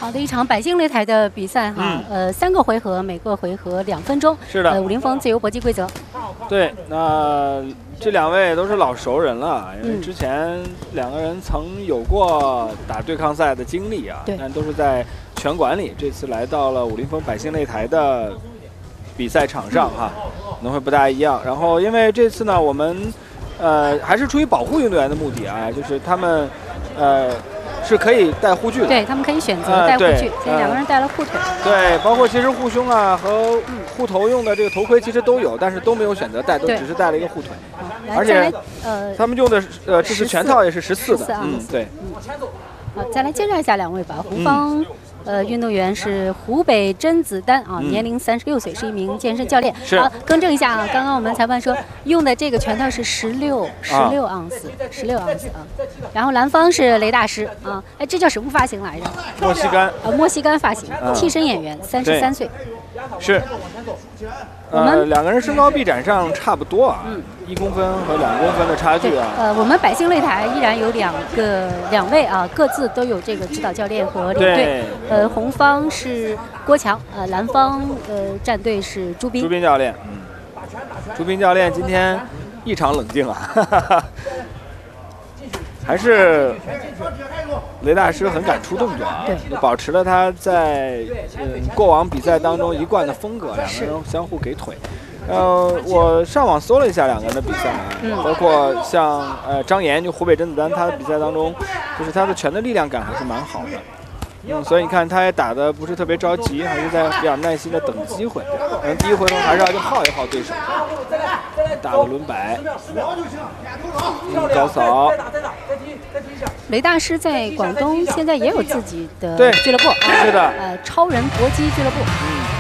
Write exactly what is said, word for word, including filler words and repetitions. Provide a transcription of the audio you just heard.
好的一场百姓擂台的比赛哈，嗯、呃，三个回合，每个回合两分钟。 是的。 呃，武林风自由搏击规则。 对，那这两位都是老熟人了，因为之前两个人曾有过打对抗赛的经历啊， 对， 但都是在拳馆里。这次来到了武林风百姓擂台的比赛场上哈，可能会不大一样。然后因为这次呢，我们呃还是出于保护运动员的目的啊，就是他们呃。是可以带护具的， 对他们可以选择带护具，所以两个人带了护腿。 对，包括其实护胸啊和护头用的这个头盔其实都有，但是都没有选择戴，都只是带了一个护腿。而且呃，他们用的呃这次全套也是十四的，嗯，对。 好，再来介绍一下两位吧，胡芳。呃，运动员是湖北甄子丹啊，嗯、年龄三十六岁，是一名健身教练。 是。 好，更正一下啊，刚刚我们裁判说用的这个拳套是十六十六盎司，十六盎司啊。然后蓝方是雷大师啊，哎，这叫什么发型来着？ 莫西干。 啊，莫西干发型，嗯、替身演员，三十三岁。 是。我们、呃、两个人身高臂展上差不多啊，嗯，一公分和两公分的差距啊。 呃，我们百姓擂台依然有两个两位啊，各自都有这个指导教练和领队。呃，红方是郭强，呃，蓝方呃战队是朱斌。 朱斌教练，嗯，朱斌教练今天异常冷静啊，哈哈哈，还是雷大师很敢出动作啊， 对， 保持了他在嗯过往比赛当中一贯的风格，两个人相互给腿。呃，我上网搜了一下两个人的比赛啊，嗯、包括像呃张岩，就湖北甄子丹，他的比赛当中，就是他的拳的力量感还是蛮好的。嗯，所以你看他也打得不是特别着急，还是在比较耐心的等机会。嗯，第一回合还是要去耗一耗对手。打的轮摆，嗯，高扫。 雷大师在广东现在也有自己的对俱乐部， 是的， 呃，超人搏击俱乐部。 嗯。